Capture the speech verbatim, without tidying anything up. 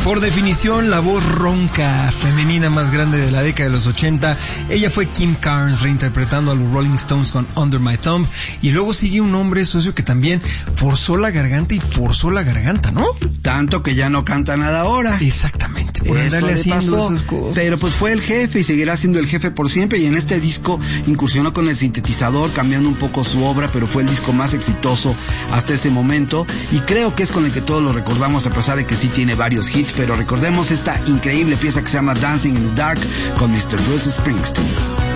Por definición, la voz ronca femenina más grande de la década de los ochenta. Ella fue Kim Carnes, reinterpretando a los Rolling Stones con Under My Thumb. Y luego sigue un hombre, socio, que también forzó la garganta y forzó la garganta, ¿no? Tanto que ya no canta nada ahora. Exactamente, por Eso andarle le haciendo pasó. esas cosas. Pero pues fue el jefe y seguirá siendo el jefe por siempre. Y en este disco incursionó con el sintetizador, cambiando un poco su obra, pero fue el disco más exitoso hasta ese momento. Y creo que es con el que todos lo recordamos, a pesar de que sí tiene varios hits. Pero recordemos esta increíble pieza que se llama Dancing in the Dark con mister Bruce Springsteen.